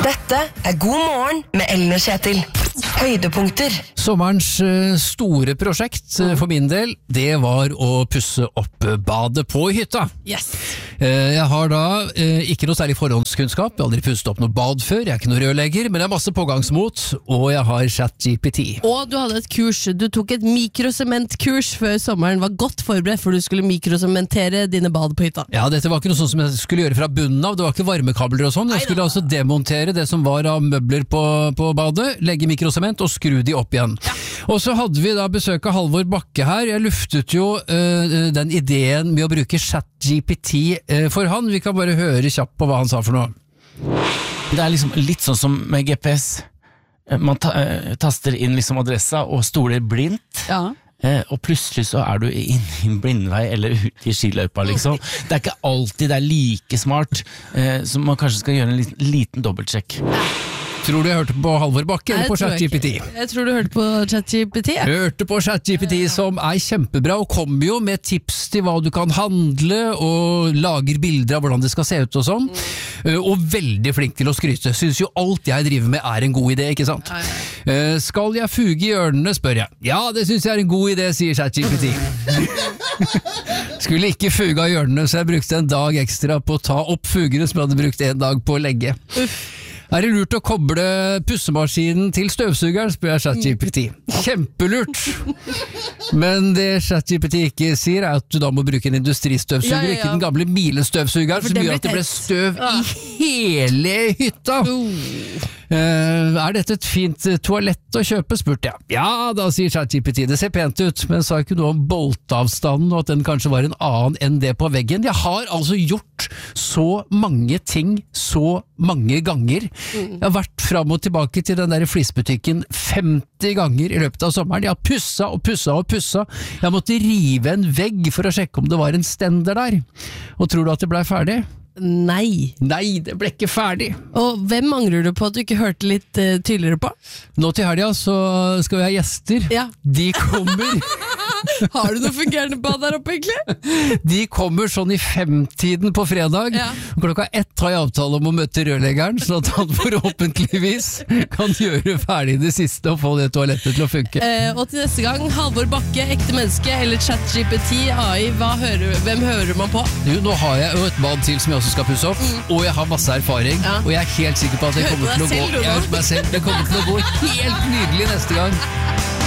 Dette God morgen med Ellen og Kjetil. Høydepunkter. Sommerens store prosjekt for min del, det var å pusse opp badet på hytta. Yes. Jeg har da ikke noe særlig forhåndskunnskap, jeg har aldri pusset opp noe bad før, jeg er ikke noe rørlegger, men jeg har masse pågangsmot, og jeg har ChatGPT. Og du hadde et kurs, du tok et mikrosementkurs før sommeren, var godt forberedt for du skulle mikrosementere dine bad på hytta. Ja, dette var ikke noe sånn som jeg skulle gjøre fra bunnen av, det var ikke varmekabler og sånn, jeg skulle altså demontere det som var av møbler på badet, legge mikrosement og skru de opp igjen. Ja. Og så hadde vi da besøk av Halvor Bakke her, jeg luftet jo den ideen med å bruke ChatGPT for han, vi kan bare høre kjapt på hva han sa for noe. Det er liksom litt sånn som med GPS, man taster inn liksom adressa og stoler blindt. Ja. Og plutselig så er du inne i en blindvei eller ute i skiløypa liksom. Det er ikke alltid det er like smart, så man kanskje skal gjøre en liten dobbeltsjekk. Tror du jeg hørte på Halvor Bakke eller på ChatGPT? Jeg tror du hørte på ChatGPT. Jeg hørte på ChatGPT som er kjempebra og kommer jo med tips til hva du kan handle og lager bilder av hvordan det skal se ut og sånn. Og veldig flink til å skryte. Synes jo alt jeg driver med er en god idé, ikke sant? Skal jeg fuge i hjørnene, spør jeg. Ja, det synes jeg er en god idé, sier ChatGPT. Skulle ikke fuge av hjørnene, så jeg brukte en dag ekstra på å ta opp fugere som jeg hadde brukt en dag på å legge. Er det lurt å koble pussemaskinen til støvsugeren, spør jeg ChatGPT. Kjempelurt! Men det ChatGPT ikke sier er at du da må bruke en industristøvsuger, ikke den gamle milestøvsugeren, som gjør at det ble støv i hele hytta. Er dette et fint toalett å kjøpe, spurte jeg. Ja, da sier ChatGPT, det ser pent ut, men sa ikke noe om boltavstanden og at den kanskje var en annen enn det på veggen. Jeg har altså gjort så mange ting så mange ganger. Jeg har vært fram og tilbake til den der flisbutikken 50 ganger i løpet av sommeren. Jeg har pussa og pussa og pussa. Jeg måtte rive en vegg for å sjekke om det var en stender der. Og tror du at det ble ferdig? Nei. Nei, det ble ikke ferdig. Og hvem angrer du på at du ikke hørte litt tydeligere på? Nå til helga så skal vi ha gjester. Ja. De kommer. Har du noe fungerende bad der oppe egentlig? De kommer sånn i 5-tiden på fredag. Ja. Klokka 1 har jeg avtale om å møte rørleggeren, så at han forhåpentligvis kan gjøre ferdig det siste og få det toalettet til å funke. Og til neste gang, Halvor Bakke, ekte menneske, eller ChatGPT, AI, hvem hører man på? Nå har jeg jo et bad til som jeg også skal pusse opp, og jeg har masse erfaring, og jeg er helt sikker på at det kommer til å gå. Jeg hører meg selv, det kommer til å gå helt nydelig neste gang.